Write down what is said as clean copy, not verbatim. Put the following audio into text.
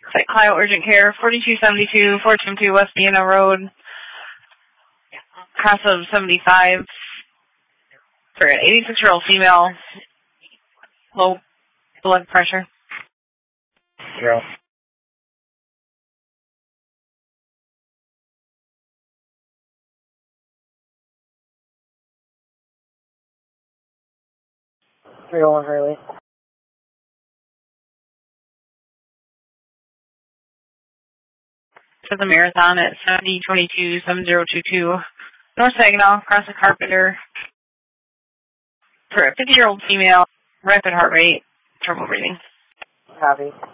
Ohio Urgent Care, 4272 422 West Vienna Road, class of 75, for an 86-year-old female, low blood pressure. 0. Hurley. To the Marathon at 7022-7022 North Saginaw, across the Carpenter, for a 50-year-old female, rapid heart rate, trouble breathing. Copy.